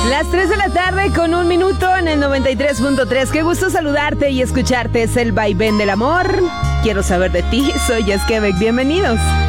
Las 3 de la tarde con 1 minuto en el 93.3. Qué gusto saludarte y escucharte. Es el vaivén del amor. Quiero saber de ti. Soy Jess Quebec. Bienvenidos.